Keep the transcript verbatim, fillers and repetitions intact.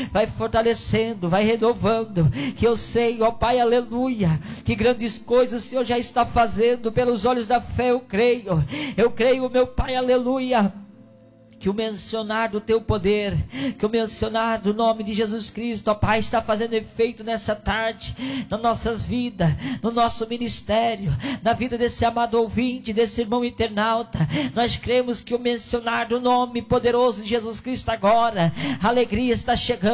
vai fortalecendo, vai renovando, que eu sei, ó Pai, aleluia, que grandes coisas o Senhor já está fazendo. Pelos olhos da fé eu creio, eu creio, meu Pai, aleluia, que o mencionar do teu poder, que o mencionar do nome de Jesus Cristo, ó Pai, está fazendo efeito nessa tarde, nas nossas vidas, no nosso ministério, na vida desse amado ouvinte, desse irmão internauta. Nós cremos que o mencionar do nome poderoso de Jesus Cristo agora, a alegria está chegando.